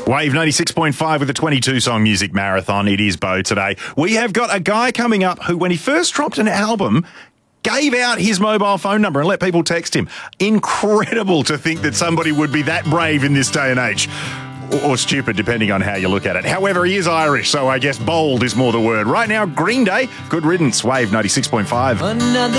Wave 96.5 with the 22-song music marathon. It is Bo today. We have got a guy coming up who, when he first dropped an album, gave out his mobile phone number and let people text him. Incredible to think that somebody would be that brave in this day and age. Or stupid, depending on how you look at it. However, he is Irish, so I guess bold is more the word. Right now, Green Day, Good Riddance, Wave 96.5. Another